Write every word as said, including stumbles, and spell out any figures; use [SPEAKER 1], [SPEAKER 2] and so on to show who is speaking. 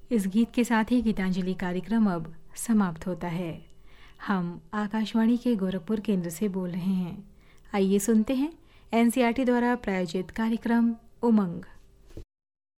[SPEAKER 1] इस गीत के साथ ही गीतांजलि कार्यक्रम अब समाप्त होता है। हम आकाशवाणी के गोरखपुर केंद्र से बोल रहे हैं। आइए सुनते हैं एनसीईआरटी द्वारा प्रायोजित कार्यक्रम उमंग।